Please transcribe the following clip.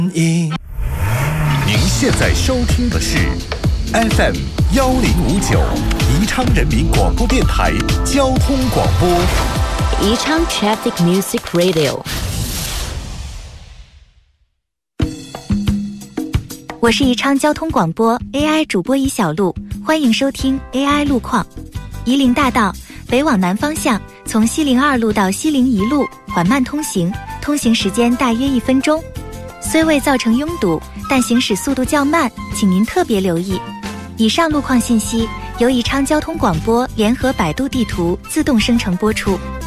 您现在收听的是 FM 1059宜昌人民广播电台交通广播， 宜昌 Traffic Music Radio。 我是宜昌交通广播 AI 主播宜小璐，欢迎收听 AI 路况。夷陵大道北往南方向，从西陵2路到西陵1路缓慢通行，通行时间大约1分钟。虽未造成拥堵，但行驶速度较慢，请您特别留意。以上路况信息由宜昌交通广播联合百度地图自动生成播出。